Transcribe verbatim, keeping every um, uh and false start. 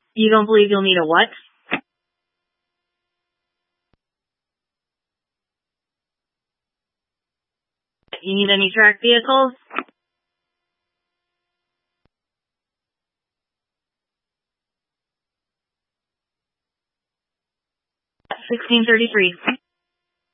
You don't believe you'll need a what? You need any track vehicles? sixteen thirty-three.